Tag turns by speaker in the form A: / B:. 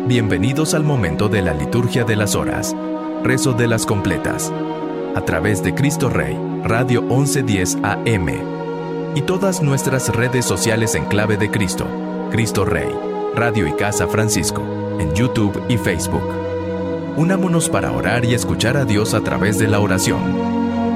A: Bienvenidos al momento de la liturgia de las horas, rezo de las completas, a través de Cristo Rey, Radio 1110 AM, y todas nuestras redes sociales en clave de Cristo, Cristo Rey, Radio y Casa Francisco, en YouTube y Facebook. Unámonos para orar y escuchar a Dios a través de la oración.